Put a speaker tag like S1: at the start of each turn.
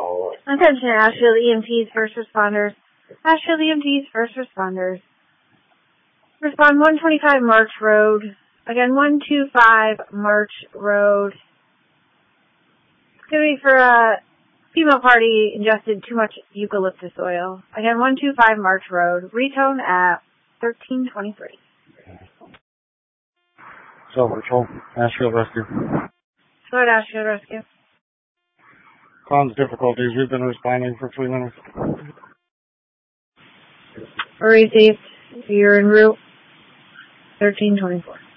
S1: Attention, Asheville EMTs, first responders. Asheville EMTs, first responders. Respond 125 March Road. Again, 125 March Road. It's going to be for a female party ingested too much eucalyptus oil. Again, 125 March Road. Retone at 1323.
S2: Silver Patrol, Asheville Rescue.
S1: Go ahead, Asheville Rescue.
S2: Comms difficulties. We've been responding for 3 minutes.
S1: Received. You're en route. 1324.